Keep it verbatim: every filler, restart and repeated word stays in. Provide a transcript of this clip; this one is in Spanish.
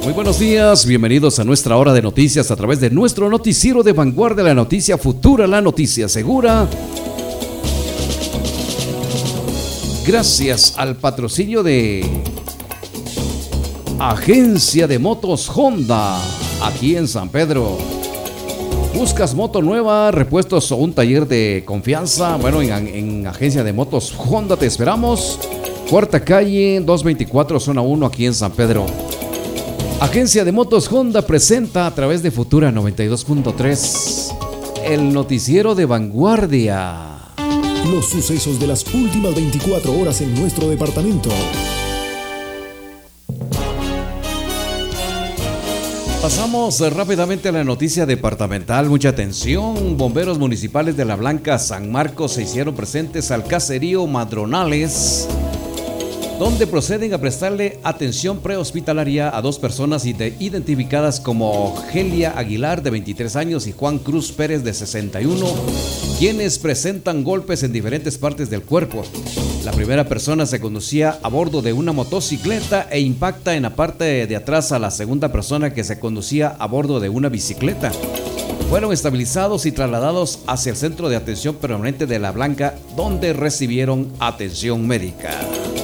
Muy buenos días, bienvenidos a nuestra hora de noticias a través de nuestro noticiero de vanguardia, la noticia futura, la noticia segura. Gracias al patrocinio de Agencia de Motos Honda, aquí en San Pedro. ¿Buscas moto nueva, repuestos o un taller de confianza? Bueno, en, en Agencia de Motos Honda te esperamos. Cuarta calle, doscientos veinticuatro, zona uno, aquí en San Pedro. Agencia de Motos Honda presenta a través de Futura noventa y dos punto tres el noticiero de vanguardia. Los sucesos de las últimas veinticuatro horas en nuestro departamento. Pasamos rápidamente a la noticia departamental. Mucha atención. Bomberos municipales de La Blanca, San Marcos se hicieron presentes al caserío Madronales, donde proceden a prestarle atención prehospitalaria a dos personas identificadas como Gelia Aguilar, de veintitrés años, y Juan Cruz Pérez, de sesenta y uno, quienes presentan golpes en diferentes partes del cuerpo. La primera persona se conducía a bordo de una motocicleta e impacta en la parte de atrás a la segunda persona, que se conducía a bordo de una bicicleta. Fueron estabilizados y trasladados hacia el Centro de Atención Permanente de La Blanca, donde recibieron atención médica.